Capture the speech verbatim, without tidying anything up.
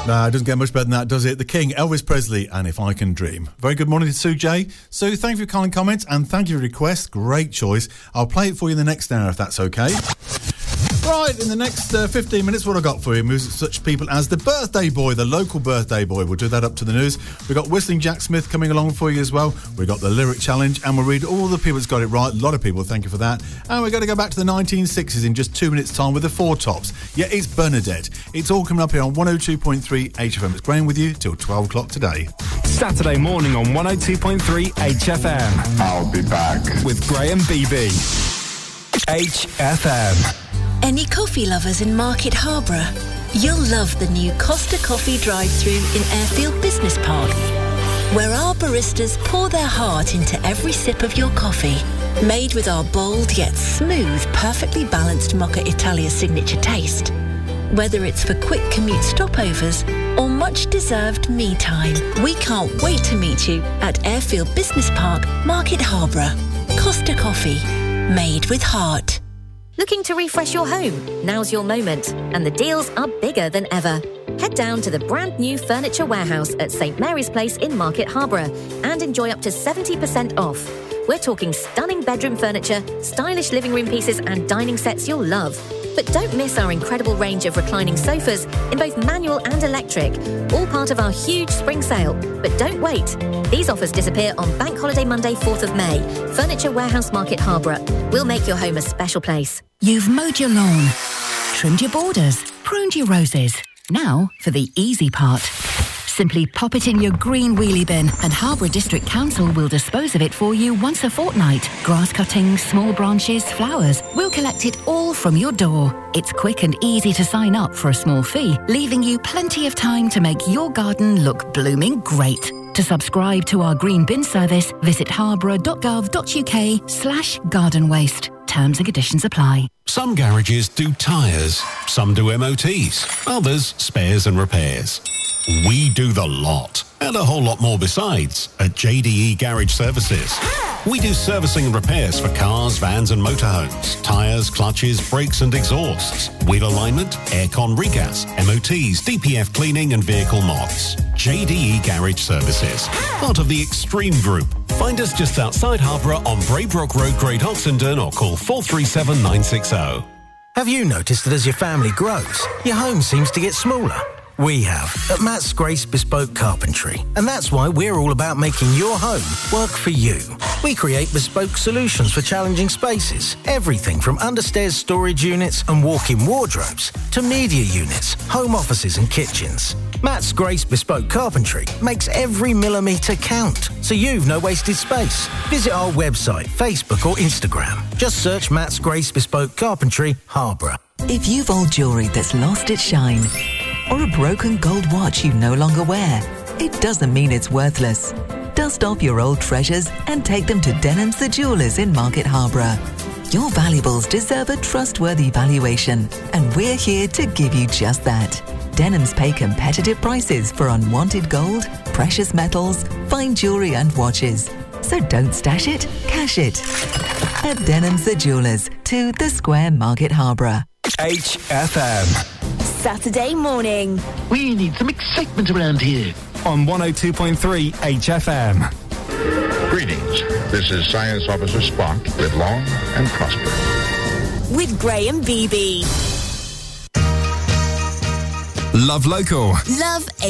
Nah, it doesn't get much better than that, does it? The King, Elvis Presley, and If I Can Dream. Very good morning to Sue J. Sue, thank you for your kind comments and thank you for your request. Great choice. I'll play it for you in the next hour if that's okay. Right, in the next uh, fifteen minutes, what I got for you is such people as the birthday boy, the local birthday boy. We'll do that up to the news. We've got Whistling Jack Smith coming along for you as well. We've got the lyric challenge, and we'll read all the people that's got it right. A lot of people, thank you for that. And we're going to go back to the nineteen sixties in just two minutes' time with the Four Tops. Yeah, it's Bernadette. It's all coming up here on one oh two point three H F M. It's Graham with you till twelve o'clock today. Saturday morning on one oh two point three H F M. I'll be back. With Graham Beebe. H F M. Any coffee lovers in Market Harborough? You'll love the new Costa Coffee drive-thru in Airfield Business Park, where our baristas pour their heart into every sip of your coffee. Made with our bold yet smooth, perfectly balanced Mocha Italia signature taste. Whether it's for quick commute stopovers or much-deserved me time, we can't wait to meet you at Airfield Business Park, Market Harborough. Costa Coffee, made with heart. Looking to refresh your home? Now's your moment, and the deals are bigger than ever. Head down to the brand new Furniture Warehouse at St Mary's Place in Market Harborough and enjoy up to seventy percent off. We're talking stunning bedroom furniture, stylish living room pieces and dining sets you'll love. But don't miss our incredible range of reclining sofas in both manual and electric, all part of our huge spring sale. But don't wait. These offers disappear on Bank Holiday Monday, fourth of May. Furniture Warehouse, Market Harborough. We'll make your home a special place. You've mowed your lawn, trimmed your borders, pruned your roses. Now for the easy part. Simply pop it in your green wheelie bin and Harborough District Council will dispose of it for you once a fortnight. Grass cuttings, small branches, flowers. We'll collect it all from your door. It's quick and easy to sign up for a small fee, leaving you plenty of time to make your garden look blooming great. To subscribe to our green bin service, visit harborough.gov.uk slash garden waste. Terms and conditions apply. Some garages do tyres, some do M O Ts, others spares and repairs. We do the lot, and a whole lot more besides, at J D E Garage Services. We do servicing and repairs for cars, vans and motorhomes, tyres, clutches, brakes and exhausts, wheel alignment, aircon regas, M O Ts, D P F cleaning and vehicle mods. J D E Garage Services, part of the Extreme Group. Find us just outside Harborough on Braybrook Road, Great Oxenden, or call four three seven nine six zero. Have you noticed that as your family grows, your home seems to get smaller? We have at Matt's Grace Bespoke Carpentry, and that's why we're all about making your home work for you. We create bespoke solutions for challenging spaces, everything from understairs storage units and walk-in wardrobes to media units, home offices and kitchens. Matt's Grace Bespoke Carpentry makes every millimetre count, so you've no wasted space. Visit our website, Facebook or Instagram. Just search Matt's Grace Bespoke Carpentry, Harborough. If you've old jewellery that's lost its shine, or a broken gold watch you no longer wear, it doesn't mean it's worthless. Dust off your old treasures and take them to Denham's the Jewellers in Market Harborough. Your valuables deserve a trustworthy valuation, and we're here to give you just that. Denham's pay competitive prices for unwanted gold, precious metals, fine jewellery and watches. So don't stash it, cash it. At Denham's the Jewellers, to the Square, Market Harborough. H F M. Saturday morning. We need some excitement around here. On one oh two point three H F M. Greetings. This is Science Officer Spock. Live long and prosper. With Graham Beebe. Love local. Love